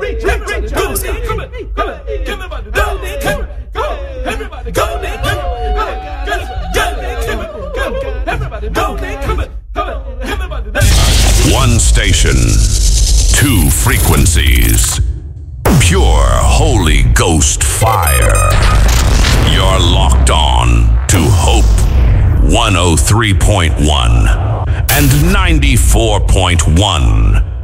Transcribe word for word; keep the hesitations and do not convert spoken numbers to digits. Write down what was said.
One station, two frequencies, pure Holy Ghost fire. You're locked on to Hope one oh three point one and ninety-four point one.